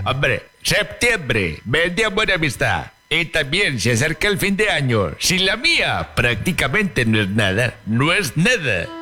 Hombre, septiembre, mes de amor y amistad. Y también se acerca el fin de año. Sin la mía, prácticamente no es nada. No es nada.